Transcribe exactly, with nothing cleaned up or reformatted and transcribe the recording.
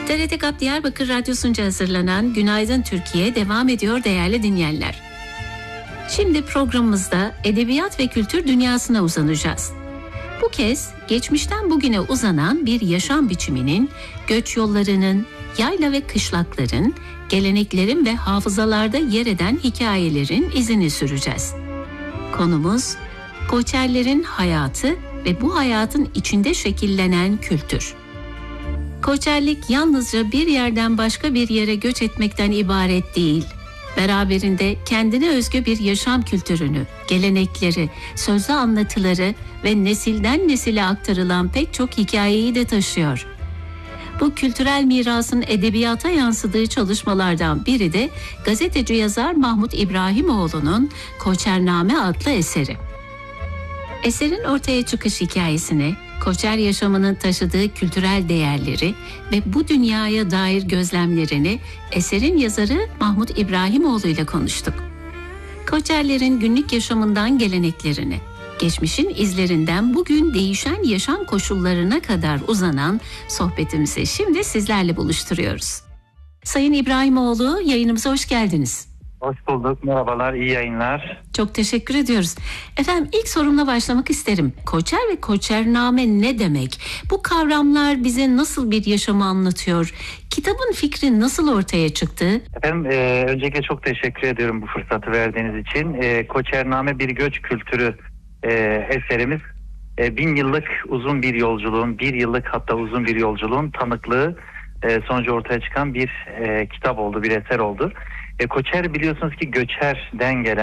T R T K A P Diyarbakır Radyosu'nca hazırlanan Günaydın Türkiye devam ediyor değerli dinleyenler. Şimdi programımızda edebiyat ve kültür dünyasına uzanacağız. Bu kez geçmişten bugüne uzanan bir yaşam biçiminin, göç yollarının, yayla ve kışlakların, geleneklerin ve hafızalarda yer eden hikayelerin izini süreceğiz. Konumuz Koçerlerin hayatı ve bu hayatın içinde şekillenen kültür. Koçerlik yalnızca bir yerden başka bir yere göç etmekten ibaret değil. Beraberinde kendine özgü bir yaşam kültürünü, gelenekleri, sözlü anlatıları ve nesilden nesile aktarılan pek çok hikayeyi de taşıyor. Bu kültürel mirasın edebiyata yansıdığı çalışmalardan biri de gazeteci yazar Mahmut İbrahimoğlu'nun Koçername adlı eseri. Eserin ortaya çıkış hikayesini, Koçer yaşamının taşıdığı kültürel değerleri ve bu dünyaya dair gözlemlerini eserin yazarı Mahmut İbrahimoğlu ile konuştuk. Koçerlerin günlük yaşamından geleneklerini, geçmişin izlerinden bugün değişen yaşam koşullarına kadar uzanan sohbetimizi şimdi sizlerle buluşturuyoruz. Sayın İbrahimoğlu, yayınımıza hoş geldiniz. Hoş bulduk, merhabalar, iyi yayınlar. Çok teşekkür ediyoruz. Efendim ilk sorumla başlamak isterim. Koçer ve Koçername ne demek? Bu kavramlar bize nasıl bir yaşamı anlatıyor? Kitabın fikri nasıl ortaya çıktı? Efendim e, öncelikle çok teşekkür ediyorum bu fırsatı verdiğiniz için. E, Koçername bir göç kültürü e, eserimiz. E, bin yıllık uzun bir yolculuğun, bir yıllık hatta uzun bir yolculuğun tanıklığı e, sonucu ortaya çıkan bir e, kitap oldu, bir eser oldu. E, Koçer biliyorsunuz ki göçerden gelen